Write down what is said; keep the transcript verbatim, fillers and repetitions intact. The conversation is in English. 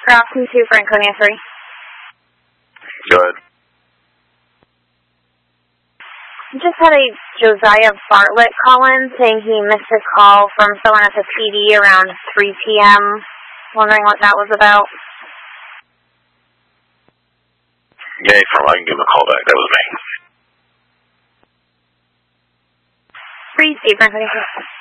Grafton two, Franconia three. Go ahead. Just had a Josiah Bartlett call in saying he missed a call from someone at the P D around three P M Wondering what that was about. Yeah, from I can give him a call back. That was me. Free, Steve, Franconia three.